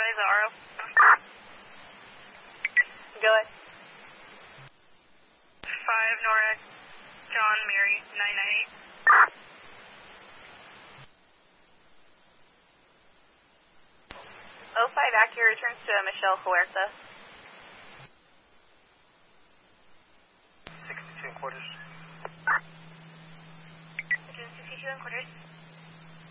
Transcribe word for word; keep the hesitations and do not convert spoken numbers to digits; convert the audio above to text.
Charlie, the R O. Go ahead. five Norad, John, Mary, nine nine eight. oh five Acura returns to Michelle Huerta. sixty-two and quarters. sixty-two and quarters.